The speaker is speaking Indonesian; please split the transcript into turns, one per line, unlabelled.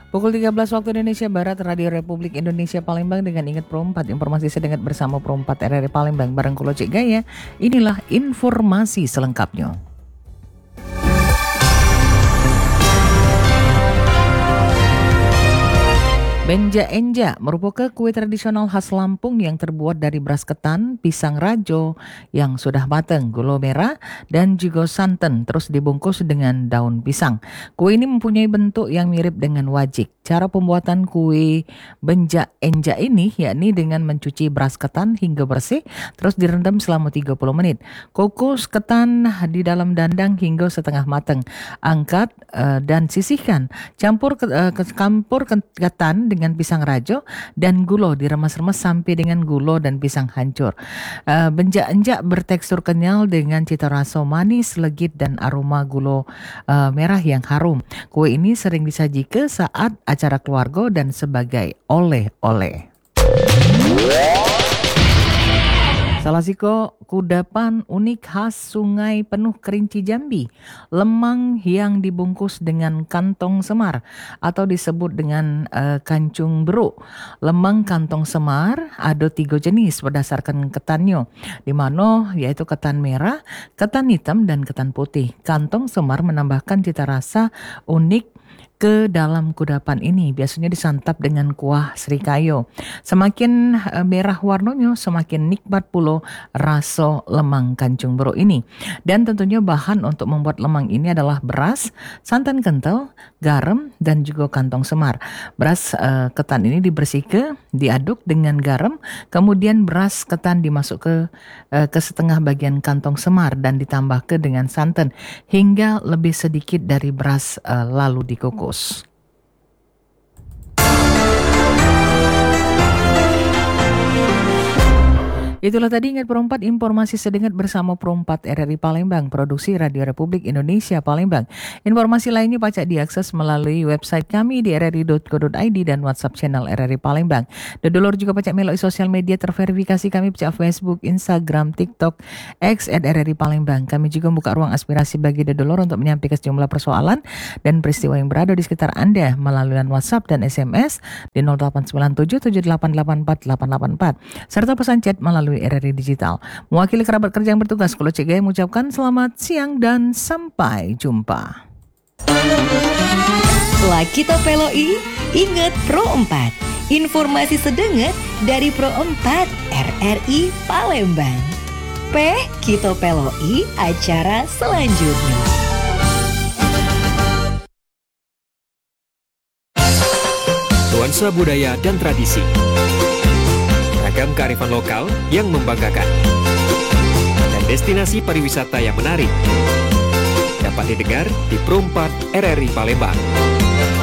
Pukul 13 waktu Indonesia Barat, Radio Republik Indonesia Palembang dengan Ingat Pro 4. Informasi sedengat bersama Pro 4 RRI Palembang bareng Kulo Cik Gaya. Inilah informasi selengkapnya. Benja-enja merupakan kue tradisional khas Lampung yang terbuat dari beras ketan, pisang rajo yang sudah matang, gula merah, dan juga santan, terus dibungkus dengan daun pisang. Kue ini mempunyai bentuk yang mirip dengan wajik. Cara pembuatan kue benja-enja ini yakni dengan mencuci beras ketan hingga bersih, terus direndam selama 30 menit. Kukus ketan di dalam dandang hingga setengah matang. Angkat dan sisihkan. Campur ketan dengan pisang rajo dan gula, diremas-remas sampai dengan gula dan pisang hancur. Benja-enja bertekstur kenyal dengan cita rasa manis, legit dan aroma gula merah yang harum. Kue ini sering disajikan saat acara keluarga dan sebagai oleh-oleh. Salah siko kudapan unik khas Sungai Penuh Kerinci Jambi, lemang yang dibungkus dengan kantong semar atau disebut dengan kancung beruk. Lemang kantong semar ada 3 jenis berdasarkan ketannya, di mana yaitu ketan merah, ketan hitam dan ketan putih. Kantong semar menambahkan cita rasa unik ke dalam kudapan ini, biasanya disantap dengan kuah serikayo. Semakin merah warnanya, semakin nikmat pula rasa lemang kancung beruk ini. Dan tentunya bahan untuk membuat lemang ini adalah beras, santan kental, garam, dan juga kantong semar. Beras ketan ini dibersihkan, diaduk dengan garam, kemudian beras ketan dimasuk ke setengah bagian kantong semar dan ditambahkan dengan santan hingga lebih sedikit dari beras lalu dikukus. Itulah tadi Ingat Pro 4, informasi sedengat bersama Pro 4 RRI Palembang, produksi Radio Republik Indonesia Palembang. Informasi lainnya pacak diakses melalui website kami di rri.co.id dan WhatsApp channel RRI Palembang. Dedolor juga pacak melalui sosial media terverifikasi kami pacak Facebook, Instagram, TikTok, X @RRI Palembang. Kami juga buka ruang aspirasi bagi dedolor untuk menyampaikan sejumlah persoalan dan peristiwa yang berada di sekitar Anda melalui WhatsApp dan SMS di 08977884 serta pesan chat melalui RRI Digital. Mewakili kerabat kerja yang bertugas, Kulo Cik Gaya mengucapkan selamat siang dan sampai jumpa.
Setelah kita peloi, ingat Pro 4. Informasi sedengat dari Pro 4 RRI Palembang. Kita peloi acara selanjutnya.
Nuansa budaya dan tradisi, ragam kearifan lokal yang membanggakan, dan destinasi pariwisata yang menarik dapat didengar di Pro 4 RRI Palembang.